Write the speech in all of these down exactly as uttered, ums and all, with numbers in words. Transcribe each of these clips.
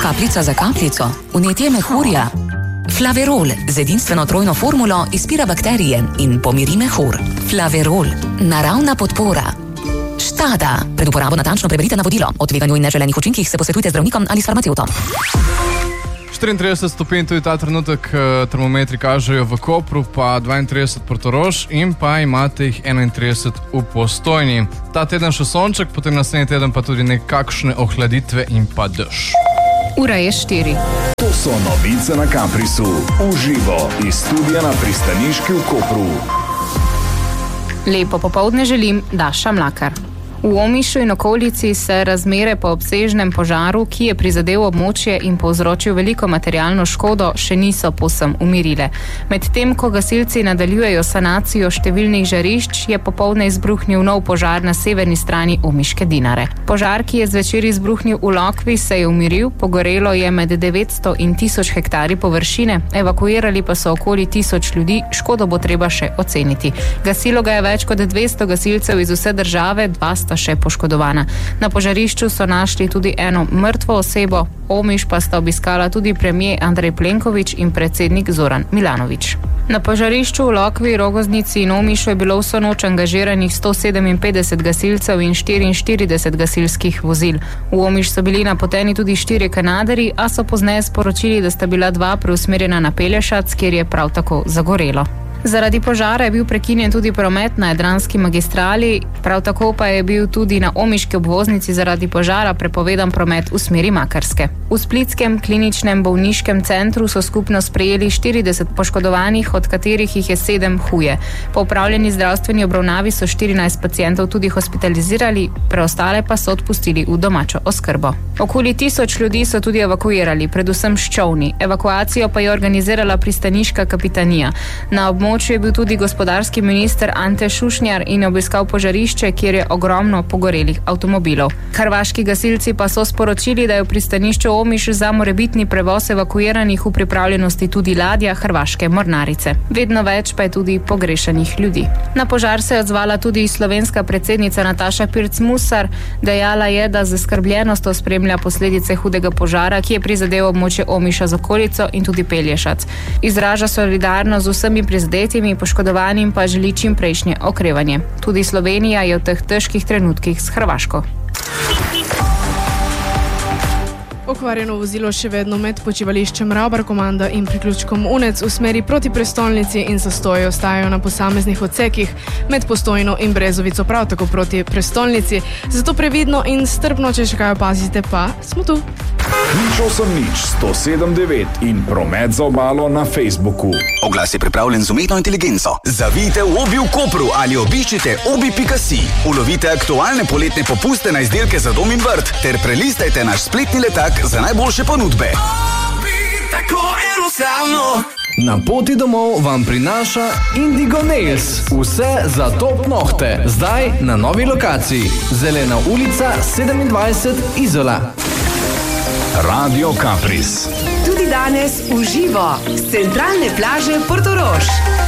Kapljica za kapljico, vnetje mehurja. Flaverol z edinstveno trojno formulo izpira bakterije in pomiri mehur. Flaverol, naravna podpora. Štada. Pred uporabo natančno preberite navodilo. O tveganju in neželenih učinkih se posvetujte z zdravnikom ali s farmacevtom. štiriintrideset stopinj, tudi ta trenutek termometri kažejo v Kopru, pa dvaintrideset Portorož in pa imate jih enaintrideset v Postojni. Ta teden še sonček, potem naslednji teden pa tudi nekakšne ohladitve in pa dež. Ura je štiri. To so novice na Caprisu. Uživo iz studia na Pristaniški v Kopru. Lepo popoldne želim, Daša Mlakar. V Omišu in okolici se razmere po obsežnem požaru, ki je prizadel območje in povzročil veliko materialno škodo, še niso povsem umirile. Medtem, ko gasilci nadaljujejo sanacijo številnih žarišč, je popoldne izbruhnil nov požar na severni strani Omiške Dinare. Požar, ki je zvečer izbruhnil v Lokvi, se je umiril, pogorelo je med devetsto in tisoč hektari površine, evakuirali pa so okoli tisoč ljudi, škodo bo treba še oceniti. Gasilo ga je več kot dvesto gasilcev iz vse države, dva sta še poškodovana. Na požarišču so našli tudi eno mrtvo osebo, Omiš pa sta obiskala tudi premier Andrej Plenković in predsednik Zoran Milanović. Na požarišču v Lokvi, Rogoznici in Omišu je bilo vso noč angažiranih sto sedeminpetdeset gasilcev in štiriinštirideset gasilskih vozil. V Omiš so bili napoteni tudi štirje Kanaderji, a so pozneje sporočili, da sta bila dva preusmerjena na Pelješac, kjer je prav tako zagorelo. Zaradi požara je bil prekinjen tudi promet na Jadranski magistrali, prav tako pa je bil tudi na omiški obvoznici zaradi požara prepovedan promet v smeri Makarske. V splitskem kliničnem bolniškem centru so skupno sprejeli štirideset poškodovanih, od katerih jih je sedem huje. Po opravljeni zdravstveni obravnavi so štirinajst pacientov tudi hospitalizirali, preostale pa so odpustili v domačo oskrbo. Okoli tisoč ljudi so tudi evakuirali, predvsem s čolni. Evakuacijo pa je organizirala pristaniška kapitanija. Na območju je bil tudi gospodarski minister Ante Šušnjar in obiskal požarišče, kjer je ogromno pogorelih avtomobilov. Hrvaški gasilci pa so sporočili, da je v pristanišču Omiš za morebitni prevoz evakuiranih v pripravljenosti tudi ladja hrvaške mornarice. Vedno več pa je tudi pogrešanih ljudi. Na požar se je odzvala tudi slovenska predsednica Nataša Pirc-Musar. Dejala je, da z zaskrbljenostjo spremlja posledice hudega požara, ki je prizadel območje Omiša z okolico in tudi Pelješac. Izraža solidarnost z vsemi prizadetimi, poškodovanim pa želi čim prejšnje okrevanje. Tudi Slovenija je v teh težkih trenutkih s Hrvaško. Okvarjeno vozilo še vedno med počivališčem Ravbar komanda in priključkom Unec v smeri proti prestolnici in zastoji ostajajo na posameznih odsekih, med Postojno in Brezovico prav tako proti prestolnici. Zato previdno in strpno, če še kaj opazite, pa smo tu. Nič osem nič sto sedem devet in promet za obalo na Facebooku. Oglas je pripravljen z umetno inteligenco. Zavijte v Obi v Kopru ali obiščite obi pika si. Ulovite aktualne poletne popuste na izdelke za dom in vrt ter prelistajte naš spletni letak za najboljše ponudbe. Obi, tako enostavno. Na poti domov vam prinaša Indigo Nails. Vse za top nohte. Zdaj na novi lokaciji. Zelena ulica sedemindvajset Izola. Radio Capris. Tudi danes v živo z centralne plaže Portorož.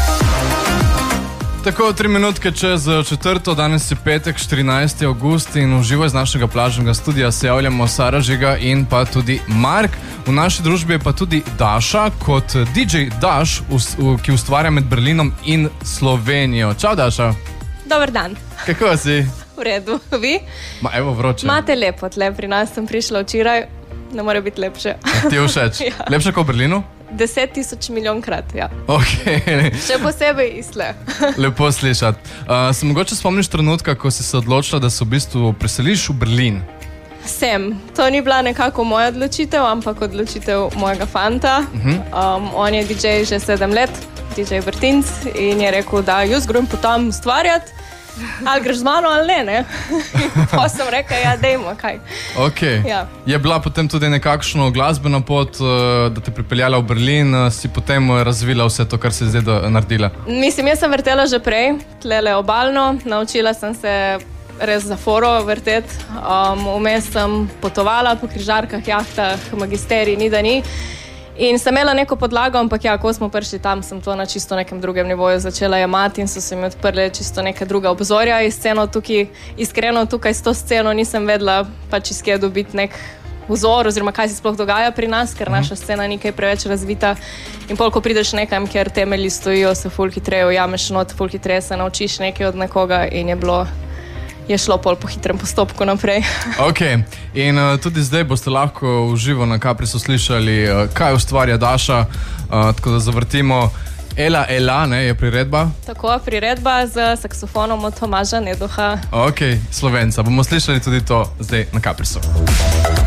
Tako, tri minutke čez četrto, danes je petek, štirinajsti avgust in v živo iz našega plažnega studija se javljamo Sara Žiga in pa tudi Mark. V naši družbi je pa tudi Daša kot D J Daš, ki ustvarja med Berlinom in Slovenijo. Čau, Daša. Dobar dan. Kako si? V redu, vi? Ma evo, vroče. Imate lepo tle, pri nas sem prišla včeraj, ne more biti lepše. Ti je všeč? Ja. Lepše kot v Berlinu? Deset tisoč milijonkrat, ja. Okay. Še posebej isle. Lepo slišati. Uh, se mogoče spomniš trenutka, ko si se odločila, da se v bistvu preseliš v Berlin? Sem. To ni bila nekako moja odločitev, ampak odločitev mojega fanta. Uh-huh. Um, on je D J že sedem let, D J Vrtinc, in je rekel, da jaz grem potem ustvarjati. Ali greš z mano ali ne, ne? Pa sem rekel, ja, dejmo, kaj. Okay. Ja. Je bila potem tudi nekakšno glasbena pot, da te pripeljala v Berlin, si potem razvila vse to, kar si zdaj naredila? Mislim, jaz sem vrtela že prej, tlele obalno, naučila sem se res za foro vrteti. Um, vmes sem potovala po križarkah, jahtah, magisterij, ni da ni. In sem imela neko podlago, ampak ja, ko smo prišli tam, sem to na čisto nekem drugem nivoju začela jemati in so se mi odprle čisto neka druga obzorja. In sceno tukaj, iskreno tukaj s to sceno nisem vedela pač iz kje dobiti nek vzor, oziroma kaj se sploh dogaja pri nas, ker naša scena ni kaj preveč razvita. In pol, ko prideš nekam, kjer temelji stojijo, se ful hitreje ujameš not, ful hitreje se naučiš nekaj od nekoga in je bilo, je šlo pol po hitrem postopku naprej. Ok, in uh, tudi zdaj boste lahko v živo na Caprisu slišali, uh, kaj ustvarja Daša, uh, tako da zavrtimo Ela, Ela, ne, je priredba? Tako, priredba z saksofonom od Tomaža Neduha. Ok, Slovenca. Bomo slišali tudi to zdaj na Caprisu.